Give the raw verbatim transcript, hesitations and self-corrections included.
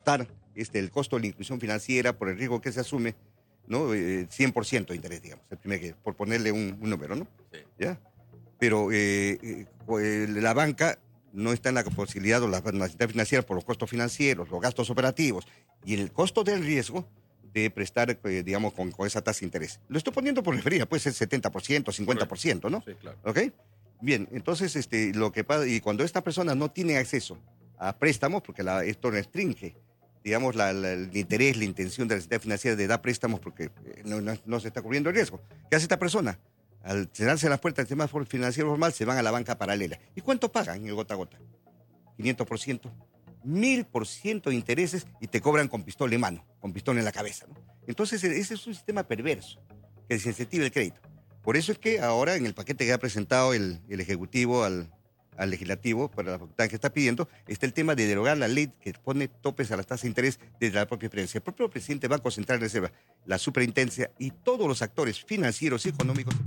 costar este, el costo de la inclusión financiera por el riesgo que se asume, ¿no? Eh, cien por ciento de interés, digamos, el primer que, por ponerle un, un número, ¿no? Sí. ¿Ya? Pero eh, eh, pues, la banca no está en la posibilidad o la, la entidad financiera por los costos financieros, los gastos operativos y el costo del riesgo de prestar, eh, digamos, con, con esa tasa de interés. Lo estoy poniendo por referencia, puede ser setenta por ciento, cincuenta por ciento, ¿no? Sí, claro. ¿Ok? Bien, entonces, este, lo que pasa, y cuando esta persona no tiene acceso a préstamos, porque la, esto restringe, digamos, la, la- el interés, la intención de la entidad financiera de dar préstamos porque eh, no, no- no se está cubriendo el riesgo. ¿Qué hace esta persona? Al cerrarse las puertas del sistema for- financiero formal, se van a la banca paralela. ¿Y cuánto pagan en el gota a gota? quinientos por ciento, mil por ciento de intereses y te cobran con pistola en mano, con pistola en la cabeza, ¿no? Entonces, e- ese es un sistema perverso que desincentiva el crédito. Por eso es que ahora en el paquete que ha presentado el, el Ejecutivo al, al Legislativo, para la facultad que está pidiendo, está el tema de derogar la ley que pone topes a las tasas de interés desde la propia experiencia. El propio presidente del Banco Central de Reserva, la superintendencia y todos los actores financieros y económicos